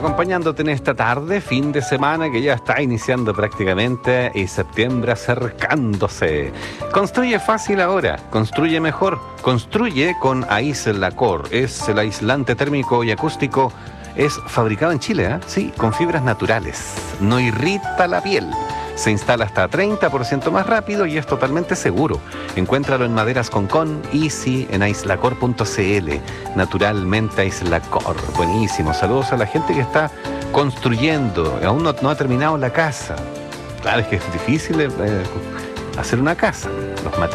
acompañándote en esta tarde, fin de semana que ya está iniciando prácticamente y septiembre acercándose. Construye fácil ahora, construye mejor, construye con Aislacor. Es el aislante térmico y acústico, es fabricado en Chile, ¿eh? Sí, con fibras naturales, no irrita la piel. Se instala hasta 30% más rápido y es totalmente seguro. Encuéntralo en Maderas Concón, Easy, en aislacor.cl. Naturalmente Aislacor. Buenísimo. Saludos a la gente que está construyendo. Aún no ha terminado la casa. Claro, es que es difícil hacer una casa. Los